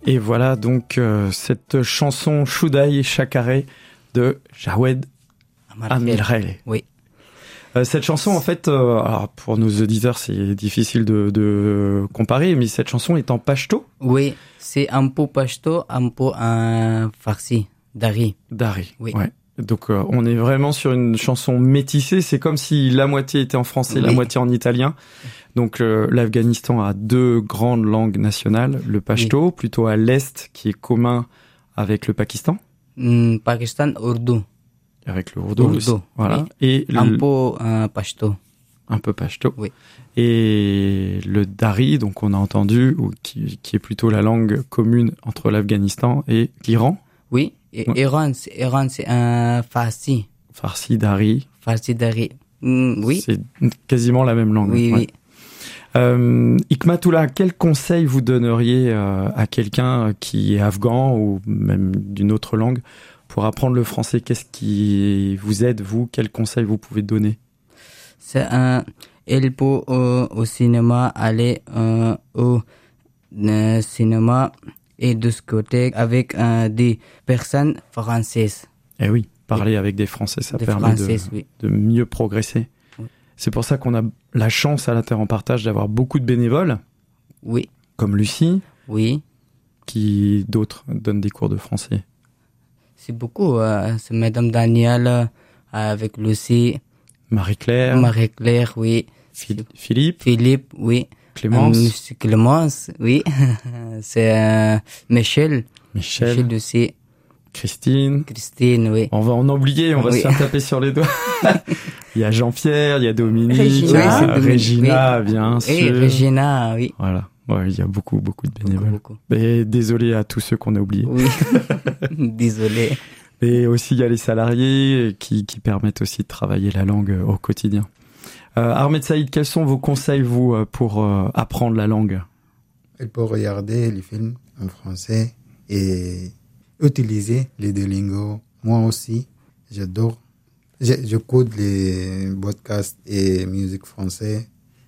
Et voilà donc cette chanson Shudai Shakare de Jawed Amirel. Oui. Cette chanson, en fait, alors pour nos auditeurs, c'est difficile de comparer, mais cette chanson est en pachto. Oui, c'est un peu pachto, un peu en farsi, dari. Dari, oui. Ouais. Donc on est vraiment sur une chanson métissée, c'est comme si la moitié était en français, la moitié en italien. Donc l'Afghanistan a deux grandes langues nationales, le pachto, plutôt à l'est, qui est commun avec le Pakistan. Pakistan, Urdu. Avec le Urdu aussi. Voilà. Oui. Et un peu pachto. Un peu pachto. Oui. Et le dari, donc on a entendu, qui est plutôt la langue commune entre l'Afghanistan et l'Iran. Oui. Et Iran, c'est un farsi. Farsi, dari. Farsi, dari. Oui. C'est quasiment la même langue. Oui, ouais. Hikmatoullah, quel conseil vous donneriez à quelqu'un qui est afghan ou même d'une autre langue pour apprendre le français? Qu'est-ce qui vous aide, vous? Quel conseil vous pouvez donner? Il peut au cinéma, aller au cinéma et discothèque avec des personnes françaises. Eh oui, parler avec des Français, ça permet de mieux progresser. Oui. C'est pour ça qu'on a la chance à la Terre en Partage d'avoir beaucoup de bénévoles. Oui. Comme Lucie. Oui. Qui d'autres donnent des cours de français? C'est beaucoup. C'est Madame Danielle avec Lucie. Marie-Claire. Marie-Claire, oui. Philippe. Philippe, oui. Clémence. Clémence, oui. C'est Michel. Michel aussi. Christine, oui. On va en oublier, on va se faire taper sur les doigts. Il y a Jean-Pierre, il y a Dominique, Régina, bien sûr. Et Régina, oui. Voilà. Ouais, il y a beaucoup de bénévoles. Beaucoup. Et désolé à tous ceux qu'on a oubliés. Oui. Désolé. Et aussi, il y a les salariés qui permettent aussi de travailler la langue au quotidien. Ahmed Saïd, quels sont vos conseils, vous, pour apprendre la langue? Il faut regarder les films en français et utiliser les Duolingo. Moi aussi, j'adore. J'écoute les podcasts et musique française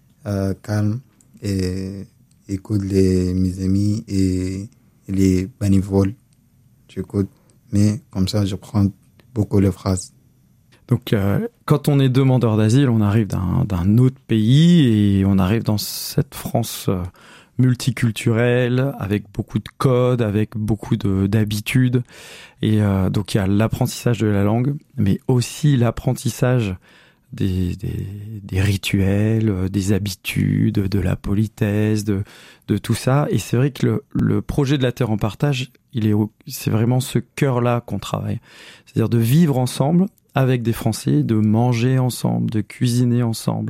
calme et écoute mes amis et les bénévoles. J'écoute, mais comme ça, je prends beaucoup les phrases. Donc, quand on est demandeur d'asile, on arrive d'un autre pays et on arrive dans cette France multiculturelle, avec beaucoup de codes, avec beaucoup d'habitudes. Et donc, il y a l'apprentissage de la langue, mais aussi l'apprentissage des rituels, des habitudes, de la politesse, de tout ça. Et c'est vrai que le projet de la Terre en Partage, c'est vraiment ce cœur-là qu'on travaille. C'est-à-dire de vivre ensemble avec des Français, de manger ensemble, de cuisiner ensemble,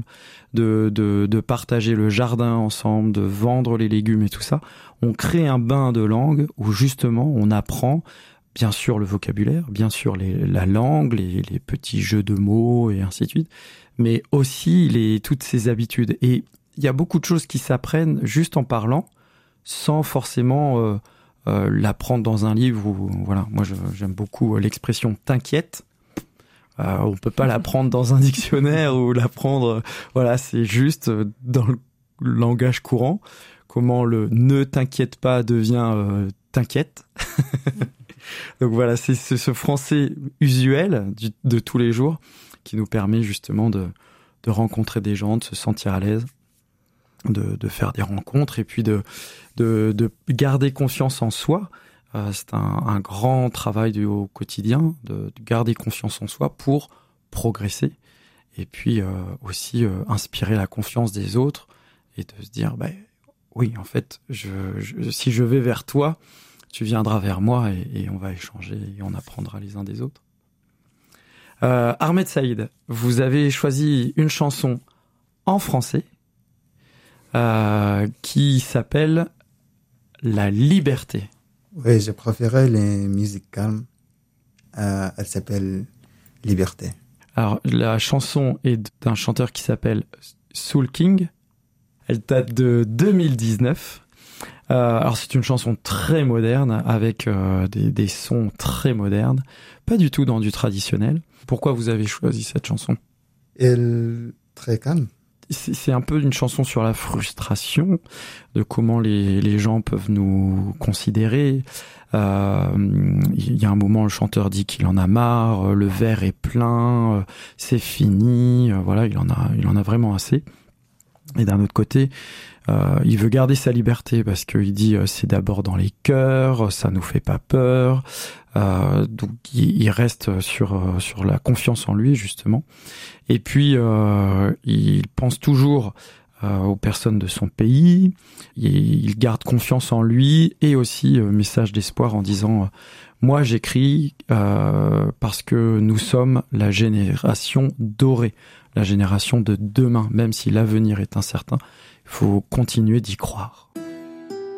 de partager le jardin ensemble, de vendre les légumes et tout ça. On crée un bain de langue où justement on apprend bien sûr le vocabulaire, bien sûr la langue, les petits jeux de mots et ainsi de suite, mais aussi toutes ces habitudes. Et il y a beaucoup de choses qui s'apprennent juste en parlant, sans forcément l'apprendre dans un livre. Voilà, moi j'aime beaucoup l'expression « t'inquiète ». On peut pas l'apprendre dans un dictionnaire ou l'apprendre. Voilà, c'est juste dans le langage courant. Comment le ne t'inquiète pas devient t'inquiète. Donc voilà, c'est ce français usuel de tous les jours qui nous permet justement de rencontrer des gens, de se sentir à l'aise, de faire des rencontres et puis de garder confiance en soi. C'est un grand travail au quotidien de garder confiance en soi pour progresser et puis aussi inspirer la confiance des autres et de se dire oui, en fait, si je vais vers toi, tu viendras vers moi et on va échanger et on apprendra les uns des autres. Ahmed Saïd, vous avez choisi une chanson en français qui s'appelle La Liberté. Oui, je préférais les musiques calmes. Elle s'appelle Liberté. Alors, la chanson est d'un chanteur qui s'appelle Soul King. Elle date de 2019. Alors, c'est une chanson très moderne, avec des sons très modernes. Pas du tout dans du traditionnel. Pourquoi vous avez choisi cette chanson? Elle est très calme. c'est un peu une chanson sur la frustration, de comment les gens peuvent nous considérer. Il y a un moment, le chanteur dit qu'il en a marre, le verre est plein, c'est fini, voilà, il en a vraiment assez. Et d'un autre côté, il veut garder sa liberté parce qu'il dit c'est d'abord dans les cœurs, ça nous fait pas peur. Donc il reste sur la confiance en lui justement. Et puis il pense toujours aux personnes de son pays. Il garde confiance en lui et aussi message d'espoir en disant moi j'écris parce que nous sommes la génération dorée, la génération de demain, même si l'avenir est incertain. Il faut continuer d'y croire.